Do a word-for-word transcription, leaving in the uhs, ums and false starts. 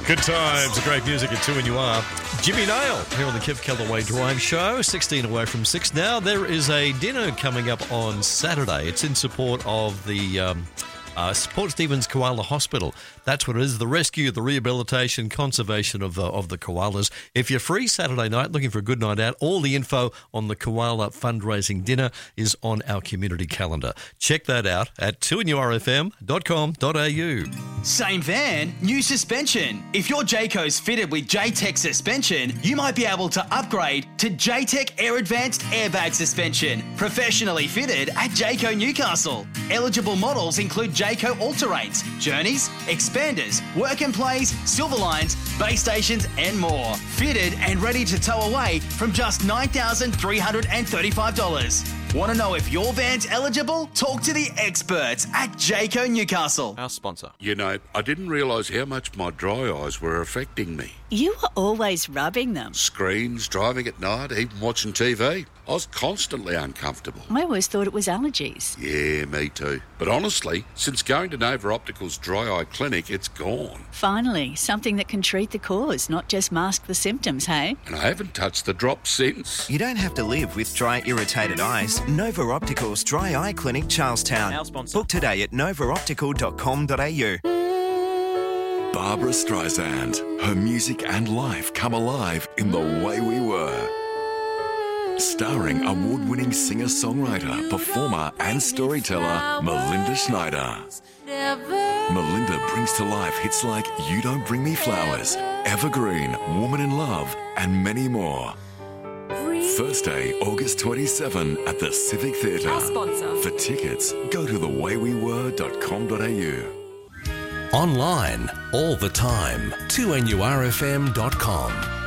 Good times, great music at two and you are. Jimmy Nail here on the Kev Callaway Drive Show, sixteen away from six now. There is a dinner coming up on Saturday. It's in support of the um, uh, Port Stephens Koala Hospital. That's what it is, the rescue, the rehabilitation, conservation of the, of the koalas. If you're free Saturday night, looking for a good night out, all the info on the koala fundraising dinner is on our community calendar. Check that out at two N U R F M dot com dot a u. Same van, new suspension. If your Jayco's fitted with J-Tech suspension, you might be able to upgrade to J-Tech Air Advanced Airbag Suspension, professionally fitted at Jayco Newcastle. Eligible models include Jayco All-Terrains, Journeys, Expanders, Work and Plays, Silverlines, base stations and more. Fitted and ready to tow away from just nine thousand three hundred thirty-five dollars. Want to know if your van's eligible? Talk to the experts at Jayco Newcastle. Our sponsor. You know, I didn't realise how much my dry eyes were affecting me. You were always rubbing them. Screens, driving at night, even watching T V. I was constantly uncomfortable. I always thought it was allergies. Yeah, me too. But honestly, since going to Nova Optical's dry eye clinic, it's gone. Finally, something that can treat the cause, not just mask the symptoms, hey? And I haven't touched the drops since. You don't have to live with dry, irritated eyes. Nova Optical's Dry Eye Clinic, Charlestown. Our sponsor. Book today at nova optical dot com dot a u. Barbara Streisand. Her music and life come alive in The Way We Were. Starring award-winning singer-songwriter, performer and storyteller Melinda Schneider. Melinda brings to life hits like You Don't Bring Me Flowers, Evergreen, Woman in Love, and many more. Thursday, August twenty-seventh at the Civic Theatre. Our sponsor. For tickets, go to the way we were dot com dot a u. Online, all the time, two N U R F M dot com.